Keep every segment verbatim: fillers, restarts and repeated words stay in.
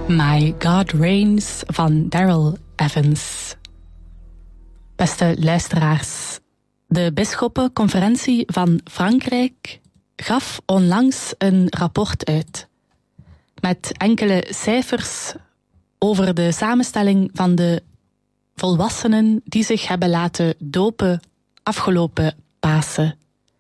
My God Reigns van Daryl Evans. Beste luisteraars, de bisschoppenconferentie van Frankrijk gaf onlangs een rapport uit met enkele cijfers over de samenstelling van de volwassenen die zich hebben laten dopen afgelopen Pasen.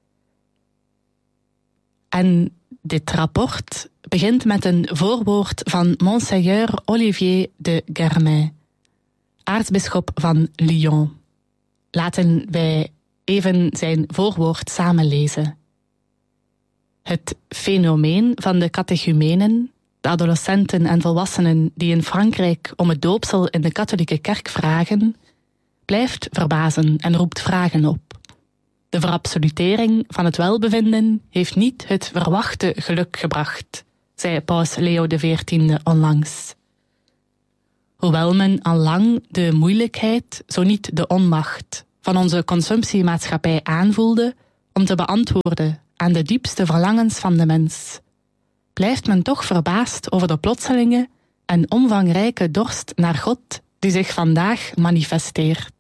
En dit rapport begint met een voorwoord van Monseigneur Olivier de Germain, aartsbisschop van Lyon. Laten wij even zijn voorwoord samenlezen. Het fenomeen van de catechumenen, de adolescenten en volwassenen die in Frankrijk om het doopsel in de katholieke kerk vragen, blijft verbazen en roept vragen op. De verabsolutering van het welbevinden heeft niet het verwachte geluk gebracht, zei paus Leo de veertiende onlangs. Hoewel men al lang de moeilijkheid, zo niet de onmacht, van onze consumptiemaatschappij aanvoelde om te beantwoorden aan de diepste verlangens van de mens, blijft men toch verbaasd over de plotselinge en omvangrijke dorst naar God die zich vandaag manifesteert.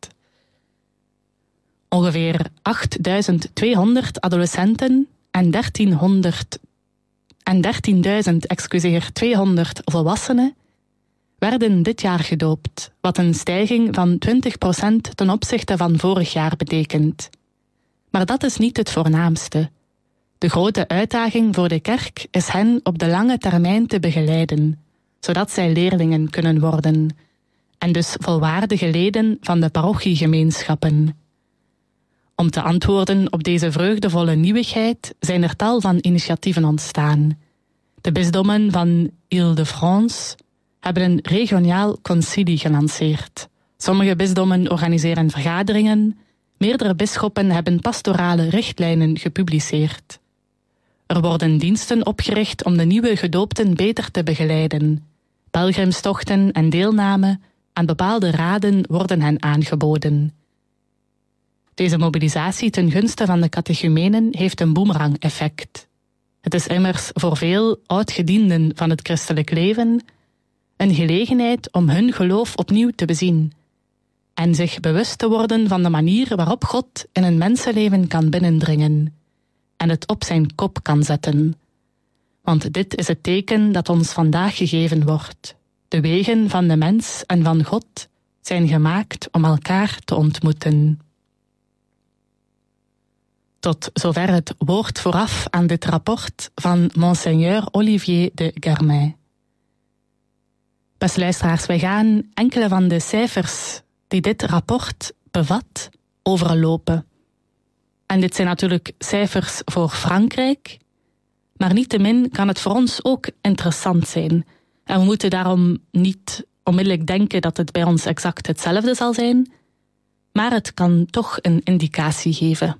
Ongeveer achtduizend tweehonderd adolescenten en dertienhonderd en dertienduizend excuseer, tweehonderd volwassenen werden dit jaar gedoopt, wat een stijging van twintig procent ten opzichte van vorig jaar betekent. Maar dat is niet het voornaamste. De grote uitdaging voor de kerk is hen op de lange termijn te begeleiden, zodat zij leerlingen kunnen worden, en dus volwaardige leden van de parochiegemeenschappen. Om te antwoorden op deze vreugdevolle nieuwigheid zijn er tal van initiatieven ontstaan. De bisdommen van Île-de-France hebben een regionaal concilie gelanceerd. Sommige bisdommen organiseren vergaderingen, meerdere bisschoppen hebben pastorale richtlijnen gepubliceerd. Er worden diensten opgericht om de nieuwe gedoopten beter te begeleiden. Pelgrimstochten en deelname aan bepaalde raden worden hen aangeboden. Deze mobilisatie ten gunste van de catechumenen heeft een boemerang-effect. Het is immers voor veel oudgedienden van het christelijk leven een gelegenheid om hun geloof opnieuw te bezien en zich bewust te worden van de manier waarop God in een mensenleven kan binnendringen en het op zijn kop kan zetten. Want dit is het teken dat ons vandaag gegeven wordt. De wegen van de mens en van God zijn gemaakt om elkaar te ontmoeten. Tot zover het woord vooraf aan dit rapport van Monseigneur Olivier de Germain. Beste luisteraars, wij gaan enkele van de cijfers die dit rapport bevat overlopen. En dit zijn natuurlijk cijfers voor Frankrijk, maar niettemin kan het voor ons ook interessant zijn. En we moeten daarom niet onmiddellijk denken dat het bij ons exact hetzelfde zal zijn, maar het kan toch een indicatie geven.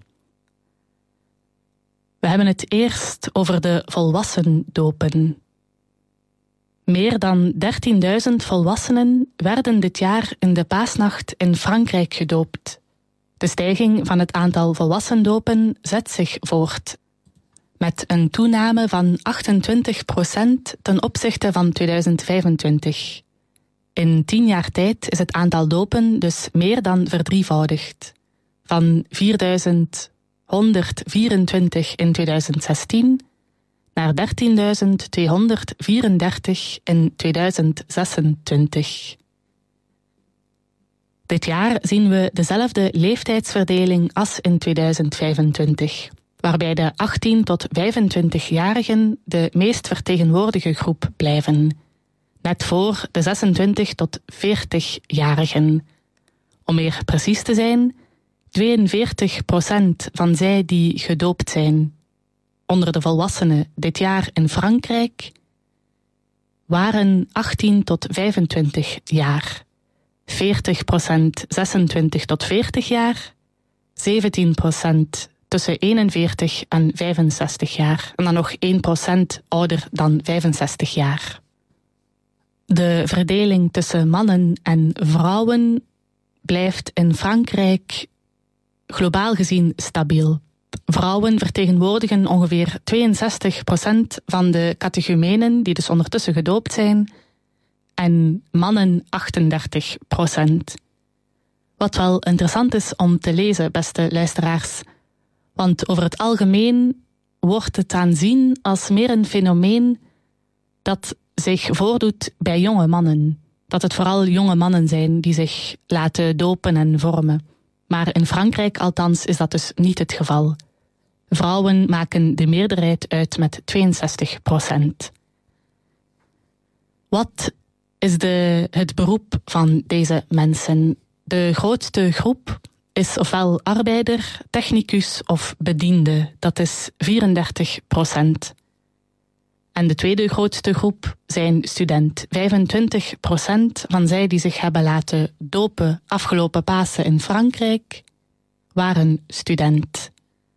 We hebben het eerst over de volwassen dopen. Meer dan dertienduizend volwassenen werden dit jaar in de paasnacht in Frankrijk gedoopt. De stijging van het aantal volwassendopen zet zich voort, met een toename van achtentwintig procent ten opzichte van tweeduizend vijfentwintig. In tien jaar tijd is het aantal dopen dus meer dan verdrievoudigd. Van vierduizend honderdvierentwintig in tweeduizend zestien naar dertienduizend tweehonderdvierendertig in tweeduizend zesentwintig. Dit jaar zien we dezelfde leeftijdsverdeling als in tweeduizend vijfentwintig, waarbij de achttien tot vijfentwintig-jarigen de meest vertegenwoordige groep blijven, net voor de zesentwintig tot veertig-jarigen. Om meer precies te zijn, tweeënveertig procent van zij die gedoopt zijn onder de volwassenen dit jaar in Frankrijk waren achttien tot vijfentwintig jaar. veertig procent zesentwintig tot veertig jaar, zeventien procent tussen eenenveertig en vijfenzestig jaar en dan nog één procent ouder dan vijfenzestig jaar. De verdeling tussen mannen en vrouwen blijft in Frankrijk globaal gezien stabiel. Vrouwen vertegenwoordigen ongeveer tweeënzestig procent van de catechumenen die dus ondertussen gedoopt zijn en mannen achtendertig procent. Wat wel interessant is om te lezen, beste luisteraars. Want over het algemeen wordt het aanzien als meer een fenomeen dat zich voordoet bij jonge mannen. Dat het vooral jonge mannen zijn die zich laten dopen en vormen. Maar in Frankrijk althans is dat dus niet het geval. Vrouwen maken de meerderheid uit met tweeënzestig procent. Wat is de, het beroep van deze mensen? De grootste groep is ofwel arbeider, technicus of bediende. Dat is vierendertig procent. En de tweede grootste groep zijn student. vijfentwintig procent van zij die zich hebben laten dopen afgelopen Pasen in Frankrijk waren student.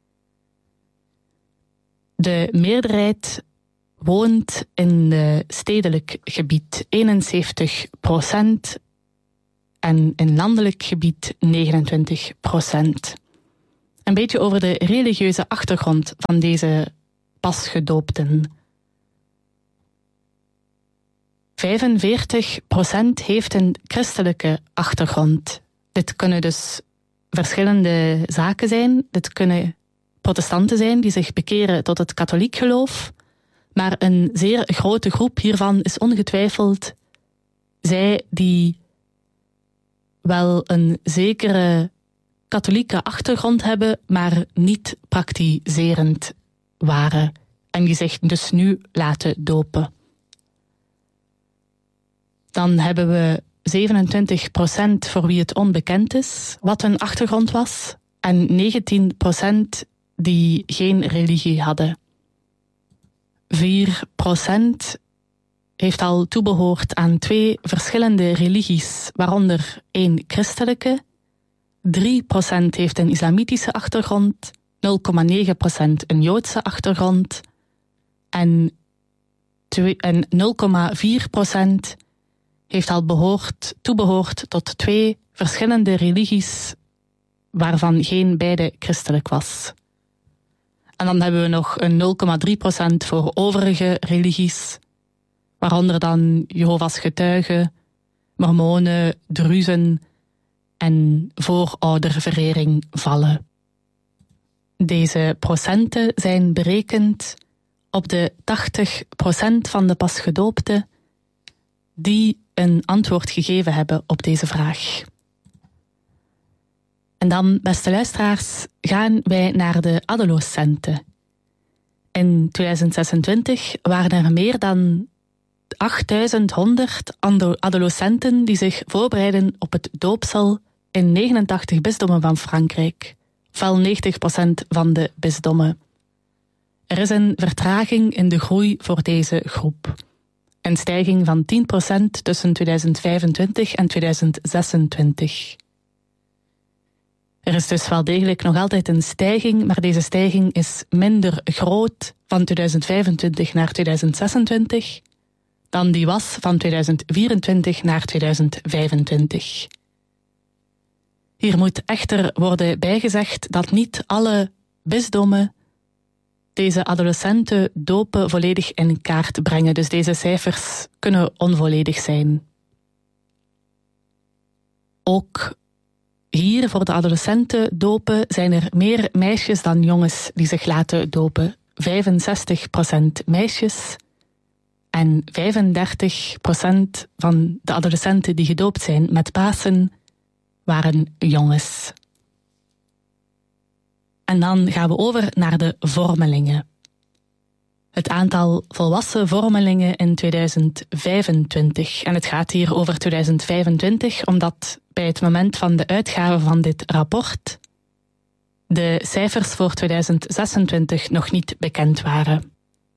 De meerderheid woont in het stedelijk gebied, eenenzeventig procent, en in landelijk gebied negenentwintig procent. Een beetje over de religieuze achtergrond van deze pasgedoopten. vijfenveertig procent heeft een christelijke achtergrond. Dit kunnen dus verschillende zaken zijn. Dit kunnen protestanten zijn die zich bekeren tot het katholiek geloof. Maar een zeer grote groep hiervan is ongetwijfeld zij die wel een zekere katholieke achtergrond hebben, maar niet praktiserend waren. En die zich dus nu laten dopen. Dan hebben we zevenentwintig procent voor wie het onbekend is wat hun achtergrond was. En negentien procent die geen religie hadden. vier procent heeft al toebehoord aan twee verschillende religies, waaronder één christelijke. drie procent heeft een islamitische achtergrond. nul komma negen procent een Joodse achtergrond. En, en nul komma vier procent heeft al behoord, toebehoord tot twee verschillende religies, waarvan geen beide christelijk was. En dan hebben we nog een nul komma drie procent voor overige religies, waaronder dan Jehovah's getuigen, mormonen, druzen en voorouderverering vallen. Deze procenten zijn berekend op de tachtig procent van de pasgedoopten die een antwoord gegeven hebben op deze vraag. En dan, beste luisteraars, gaan wij naar de adolescenten. In tweeduizend zesentwintig waren er meer dan achttausendhonderd adolescenten die zich voorbereiden op het doopsel in negenentachtig bisdommen van Frankrijk. Wel negentig procent van de bisdommen. Er is een vertraging in de groei voor deze groep. Een stijging van tien procent tussen tweeduizend vijfentwintig en tweeduizend zesentwintig. Er is dus wel degelijk nog altijd een stijging, maar deze stijging is minder groot van tweeduizend vijfentwintig naar tweeduizend zesentwintig dan die was van tweeduizend vierentwintig naar tweeduizend vijfentwintig. Hier moet echter worden bijgezegd dat niet alle bisdommen deze adolescenten dopen volledig in kaart brengen, dus deze cijfers kunnen onvolledig zijn. Ook hier voor de adolescenten dopen zijn er meer meisjes dan jongens die zich laten dopen. vijfenzestig procent meisjes en vijfendertig procent van de adolescenten die gedoopt zijn met Pasen waren jongens. En dan gaan we over naar de vormelingen. Het aantal volwassen vormelingen in tweeduizend vijfentwintig. En het gaat hier over tweeduizend vijfentwintig, omdat bij het moment van de uitgave van dit rapport de cijfers voor tweeduizend zesentwintig nog niet bekend waren.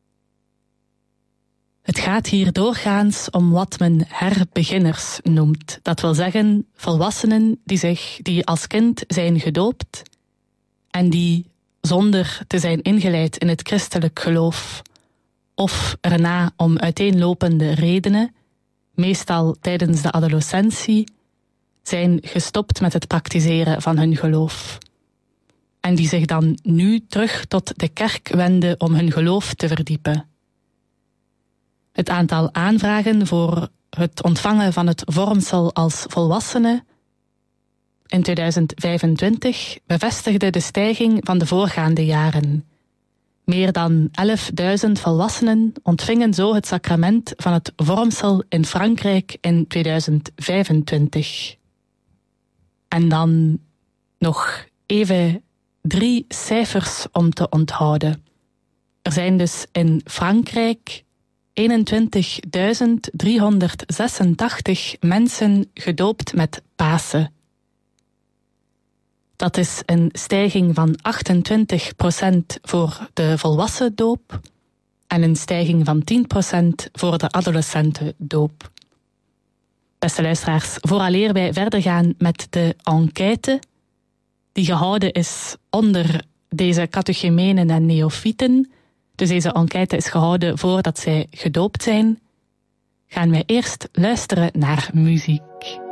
Het gaat hier doorgaans om wat men herbeginners noemt. Dat wil zeggen volwassenen die zich die als kind zijn gedoopt en die zonder te zijn ingeleid in het christelijk geloof of erna om uiteenlopende redenen, meestal tijdens de adolescentie, zijn gestopt met het praktiseren van hun geloof. En die zich dan nu terug tot de kerk wenden om hun geloof te verdiepen. Het aantal aanvragen voor het ontvangen van het vormsel als volwassene. In tweeduizend vijfentwintig bevestigde de stijging van de voorgaande jaren. Meer dan elfduizend volwassenen ontvingen zo het sacrament van het vormsel in Frankrijk in tweeduizend vijfentwintig. En dan nog even drie cijfers om te onthouden. Er zijn dus in Frankrijk eenentwintigduizend driehonderdzesentachtig mensen gedoopt met Pasen. Dat is een stijging van achtentwintig procent voor de volwassen doop en een stijging van tien procent voor de adolescentendoop. Beste luisteraars, vooraleer wij verder gaan met de enquête die gehouden is onder deze catechumenen en neofieten, dus deze enquête is gehouden voordat zij gedoopt zijn, gaan wij eerst luisteren naar muziek.